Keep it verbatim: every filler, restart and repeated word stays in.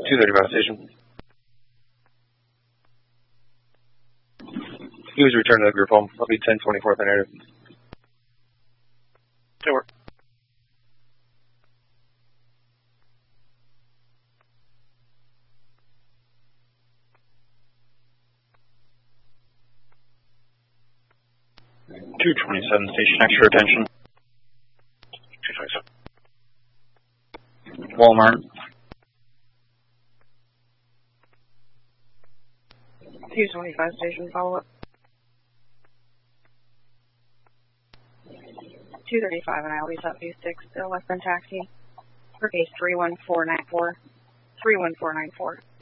two thirty-five station. He was returned to the group home. I'll be ten twenty-fourth and narrative. Good work. two twenty-seven station, extra attention. two twenty-seven. Walmart. two twenty-five station, follow up. two thirty-five and I'll be Southeast six, still less than taxi. For case three one four nine four. three one four nine four.